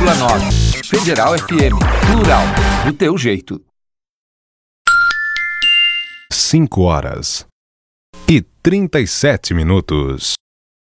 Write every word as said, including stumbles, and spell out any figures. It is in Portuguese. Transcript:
vírgula nove. Federal F M. Plural. Do teu jeito. cinco horas e trinta e sete minutos.